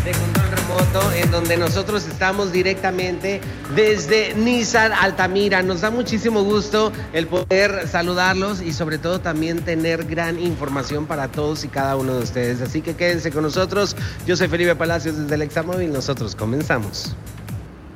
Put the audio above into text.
de control remoto, en donde nosotros estamos directamente desde Nissan Altamira. Nos da muchísimo gusto el poder saludarlos y sobre todo también tener gran información para todos y cada uno de ustedes. Así que quédense con nosotros. Yo soy Felipe Palacios desde el Examóvil. Nosotros comenzamos.